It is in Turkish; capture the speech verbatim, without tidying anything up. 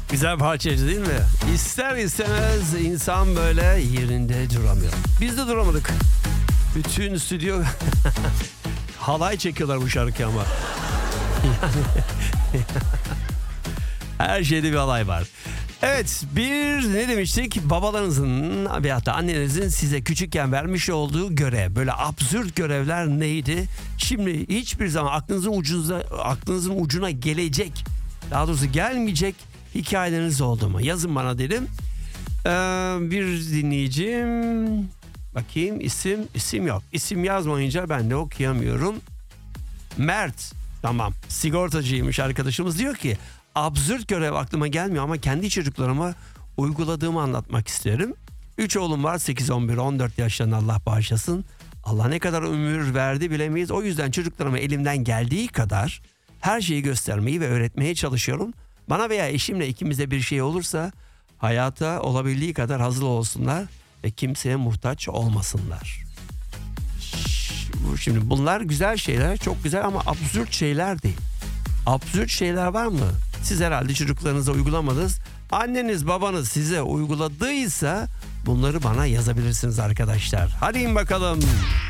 Güzel parçaydı değil mi? İster istemez insan böyle yerinde duramıyor. Biz de duramadık. Bütün stüdyo halay çekiyorlar bu şarkı ama. Yani her şeyde bir halay var. Evet, bir ne demiştik? Babalarınızın veyahut da annenizin size küçükken vermiş olduğu görev. Böyle absürt görevler neydi? Şimdi hiçbir zaman aklınızın ucuna, aklınızın ucuna gelecek, daha doğrusu gelmeyecek hikayeleriniz oldu mu? Yazın bana dedim. Ee, bir dinleyicim, bakayım isim isim yok. İsim yazmayınca ben de okuyamıyorum. Mert, tamam, sigortacıymış arkadaşımız, diyor ki absürt görev aklıma gelmiyor ama kendi çocuklarıma uyguladığımı anlatmak isterim. Üç oğlum var, sekiz, on bir, on dört yaşlarında, Allah bağışlasın. Allah ne kadar ömür verdi bilemeyiz. O yüzden çocuklarıma elimden geldiği kadar her şeyi göstermeyi ve öğretmeye çalışıyorum. Bana veya eşimle ikimize bir şey olursa hayata olabildiği kadar hazır olsunlar ve kimseye muhtaç olmasınlar. Şimdi bunlar güzel şeyler, çok güzel ama absürt şeyler değil. Absürt şeyler var mı? Siz herhalde çocuklarınıza uygulamadınız. Anneniz babanız size uyguladıysa bunları bana yazabilirsiniz arkadaşlar. Hadi in bakalım.